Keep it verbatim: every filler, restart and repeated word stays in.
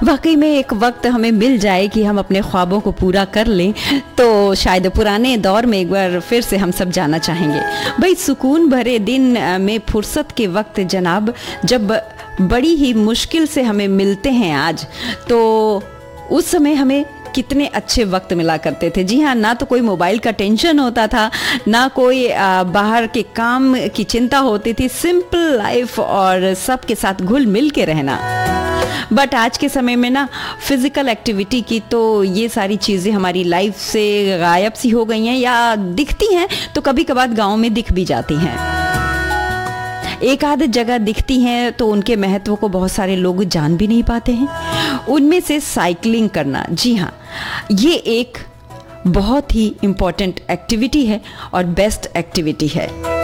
वाकई में एक वक्त हमें मिल जाए कि हम अपने ख्वाबों को पूरा कर लें तो शायद पुराने दौर में एक बार फिर से हम सब जाना चाहेंगे। भाई सुकून भरे दिन में फुर्सत के वक्त जनाब जब बड़ी ही मुश्किल से हमें मिलते हैं आज, तो उस समय हमें कितने अच्छे वक्त मिला करते थे। जी हाँ, ना तो कोई मोबाइल का टेंशन होता था, ना कोई आ, बाहर के काम की चिंता होती थी। सिंपल लाइफ और सबके साथ घुल मिल के रहना। बट आज के समय में ना फिजिकल एक्टिविटी की तो ये सारी चीज़ें हमारी लाइफ से गायब सी हो गई हैं, या दिखती हैं तो कभी कभार गांव में दिख भी जाती हैं। एक आध जगह दिखती हैं तो उनके महत्व को बहुत सारे लोग जान भी नहीं पाते हैं। उनमें से साइकिलिंग करना, जी हाँ, ये एक बहुत ही इम्पोर्टेंट एक्टिविटी है और बेस्ट एक्टिविटी है।